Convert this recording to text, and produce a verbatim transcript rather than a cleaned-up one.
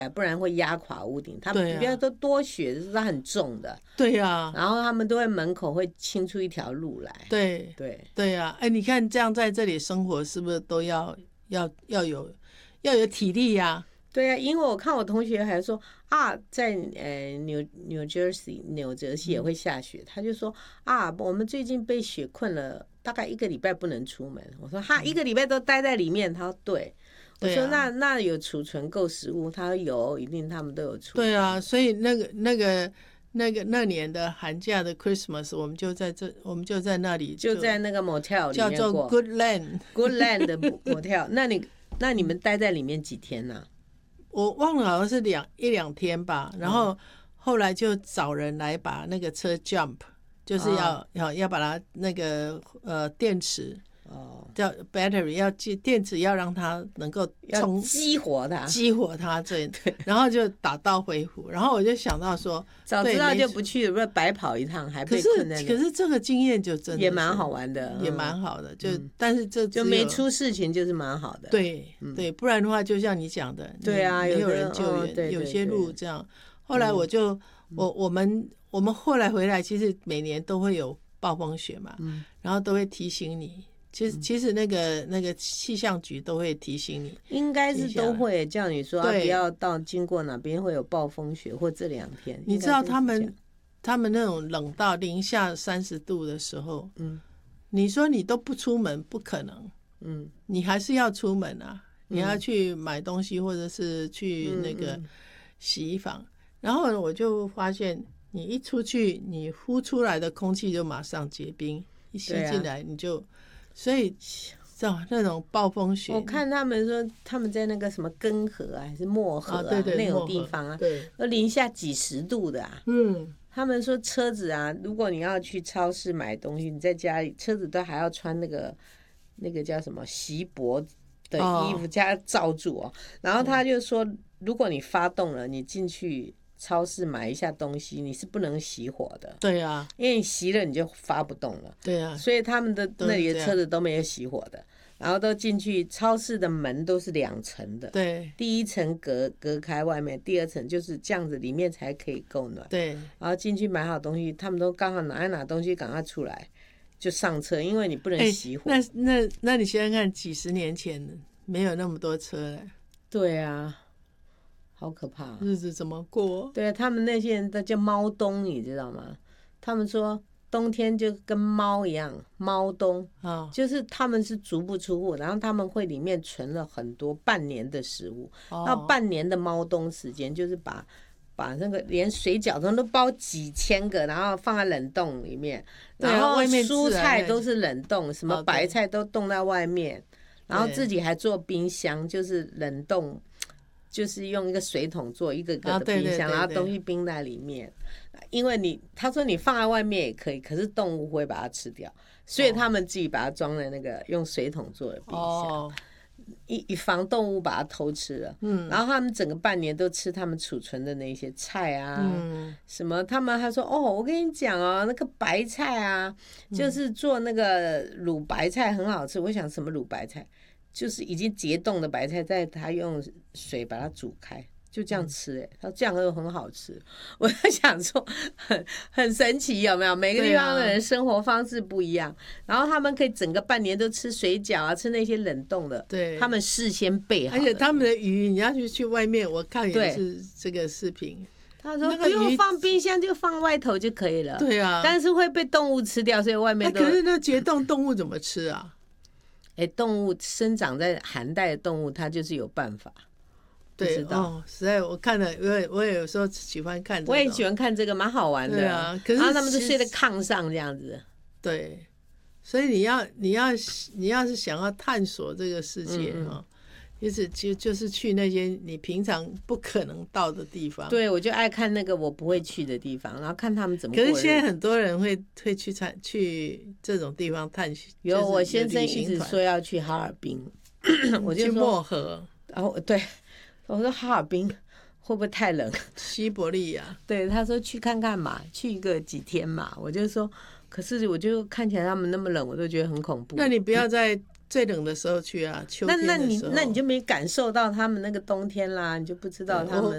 不然会压垮屋顶。他们不要都多雪，是它很重的。 对呀、啊， 然后他们都会门口会清出一条路来。 对对对呀、啊，哎，你看这样在这里生活，是不是都要要要有要有体力呀、啊？ 对啊，因为我看我同学还说啊，在呃纽纽 Jersey 纽泽西也会下雪，嗯、他就说啊，我们最近被雪困了，大概一个礼拜不能出门。我说哈，一个礼拜都待在里面。他说对。我说那、啊、那有储存够食物？他说有，一定他们都有储存。 对啊，所以那个那个那个那年的寒假的 Christmas， 我们就在这，我们就在那里， 就在那个 motel 里面过， 叫做 Good Land Good Land 的 motel 。那你那你们待在里面几天呢、啊？ 我忘了，好像是两一两天吧。然后后来就找人来把那个车 jump， 就是要、哦、要要把它那个呃电池。哦，叫 battery 要电池要让它能够要激活它， 激活它，对对，然后就打道回府。然后我就想到说， 早知道就不去，不是白跑一趟，还被困在那。 可是可是这个经验就真的也蛮好玩的， 也蛮好的。就、嗯、但是这就没出事情就是蛮好的。 对、嗯、对，不然的话就像你讲的， 对啊， 没有人救援，哦、对对对，有些路这样。后来我就、嗯、我我们我们后来回来，其实每年都会有暴风雪嘛，嗯、然后都会提醒你。其实其实那个那个气象局都会提醒你， 应该是都会叫你说、啊、不要到经过哪边会有暴风雪，或这两天。 你知道他们他们那种冷到零下三十度的时候，嗯，你说你都不出门不可能，嗯，你还是要出门啊，你要去买东西或者是去那个洗衣房。嗯嗯，然后我就发现，你一出去，你呼出来的空气就马上结冰，一吸进来你就。所以，那种暴风雪， 我看他们说他们在那个什么根河啊，还是漠河啊，啊对对那种地方啊，都零下几十度的啊。嗯，他们说车子啊，如果你要去超市买东西，你在家里车子都还要穿那个那个叫什么锡箔的衣服加罩住哦。然后他就说，如果你发动了，你进去超市买一下东西，你是不能熄火的。 对啊， 因为你熄了你就发不动了。 对啊， 所以他们的那里的车子都没有熄火的，然后都进去。超市的门都是两层的， 对， 第一层隔隔开外面，第二层就是这样子，里面才可以够暖。 对， 然后进去买好东西，他们都刚好拿一拿东西，赶快出来就上车，因为你不能熄火。 欸、那那那你现在看，几十年前没有那么多车了。 对啊。好可怕、啊， 日子怎么过？ 对啊，他们那些人都叫猫冬，你知道吗？他们说冬天就跟猫一样，猫冬、哦、就是他们是足不出户，然后他们会里面存了很多半年的食物，哦、到半年的猫冬时间，就是把把那个连水饺都都包几千个，然后放在冷冻里面，然后蔬菜都是冷冻，什么白菜都冻在外面，然后自己还做冰箱，就是冷冻。就是用一个水桶做一个个的冰箱，啊、对对对对，然后东西冰在里面。因为你他说你放在外面也可以，可是动物会把它吃掉，所以他们自己把它装在那个用水桶做的冰箱，哦、以以防动物把它偷吃了。嗯，然后他们整个半年都吃他们储存的那些菜啊，嗯、什么他们还说哦，我跟你讲哦，那个白菜啊，就是做那个卤白菜很好吃。我想什么卤白菜？就是已经结冻的白菜，在他用水把它煮开，就这样吃、欸。哎，他这样又很好吃。我在想说很，很神奇，有没有？每个地方的人生活方式不一样，啊、然后他们可以整个半年都吃水饺啊，吃那些冷冻的。对，他们事先备好。 而且他们的鱼，你要去去外面，我看也是这个视频。 他说不用放冰箱，就放外头就可以了。 对啊， 但是会被动物吃掉，所以外面都。 可是那结冻动物怎么吃啊？ 哎，动物生长在寒带的动物，它就是有办法。 对， 知道哦，实在我看了，我也我也有时候喜欢看、这个， 我也喜欢看这个，蛮好玩的。 对啊，可是然后他们就睡在炕上这样子。 对，所以你要你要你要是想要探索这个世界哈。嗯嗯就是就就是去那些你平常不可能到的地方。 对，我就爱看那个我不会去的地方，然后看他们怎么过日子。 可是现在很多人会会去探去这种地方探险。 有、就是、我先生一直说要去哈尔滨，我就说去漠河。 然后对，我说哈尔滨会不会太冷？ 西伯利亚。 对，他说去看看嘛，去一个几天嘛。我就说，可是我就看起来他们那么冷，我都觉得很恐怖。 那你不要在最冷的时候去啊，秋天的时候。 那那你那你就没感受到他们那个冬天啦，你就不知道他们。